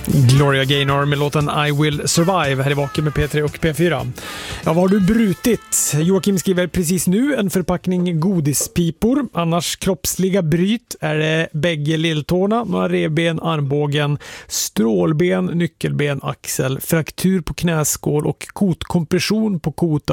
Gloria Gaynor med låten I Will Survive här i Vaken med P3 och P4. Ja, vad har du brutit? Joakim skriver precis nu en förpackning godispipor. Annars kroppsliga bryt är det bägge lilltårna, några revben, armbågen, strålben, nyckelben, axel, fraktur på knäskål och kotkompression på kota